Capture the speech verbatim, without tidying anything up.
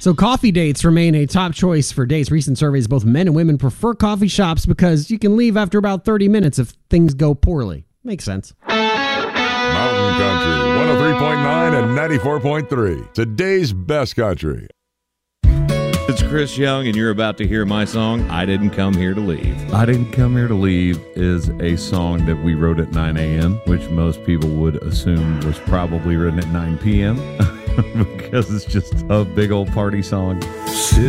So coffee dates remain a top choice for dates. Recent surveys, both men and women prefer coffee shops because you can leave after about thirty minutes if things go poorly. Makes sense. Mountain Country, one oh three point nine and ninety-four point three. Today's best country. It's Chris Young, and you're about to hear my song, I Didn't Come Here to Leave. I Didn't Come Here to Leave is a song that we wrote at nine a.m., which most people would assume was probably written at nine p.m. because it's just a big old party song. Sit